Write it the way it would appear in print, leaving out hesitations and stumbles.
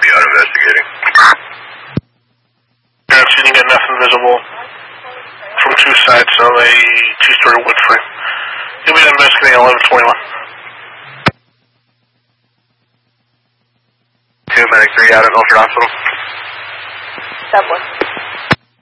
out investigating. So you didn't get nothing visible from two sides of a two-story wood frame. You'll be investigating 1121. 2, medic 3 out at Milford Hospital. Subway.